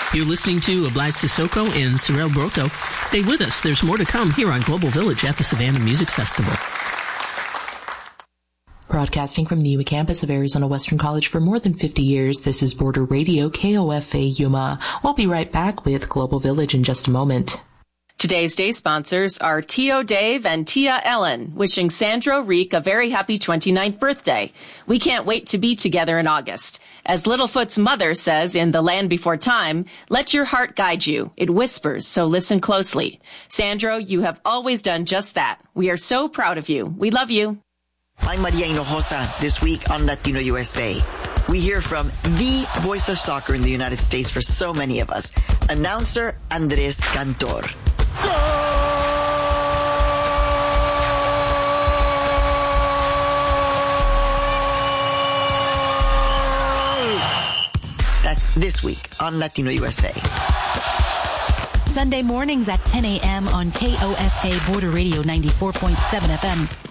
You're listening to Ablai Sissoko and Sorel Broto. Stay with us. There's more to come here on Global Village at the Savannah Music Festival. Broadcasting from the Yuma campus of Arizona Western College for more than 50 years, this is Border Radio, KOFA Yuma. We'll be right back with Global Village in just a moment. Today's day sponsors are Tio Dave and Tia Ellen, wishing Sandro Reek a very happy 29th birthday. We can't wait to be together in August. As Littlefoot's mother says in The Land Before Time, let your heart guide you. It whispers, so listen closely. Sandro, you have always done just that. We are so proud of you. We love you. I'm Maria Hinojosa. This week on Latino USA, we hear from the voice of soccer in the United States for so many of us, announcer Andres Cantor. That's this week on Latino USA. Sunday mornings at 10 a.m. on KOFA Border Radio 94.7 FM.